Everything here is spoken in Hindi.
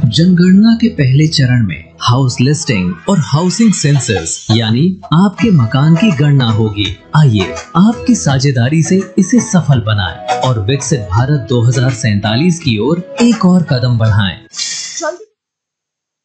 जनगणना के पहले चरण में हाउस लिस्टिंग और हाउसिंग सेंसस यानी आपके मकान की गणना होगी। आइए आपकी साझेदारी से इसे सफल बनाएं और विकसित भारत 2047 की ओर एक और कदम बढ़ाएं।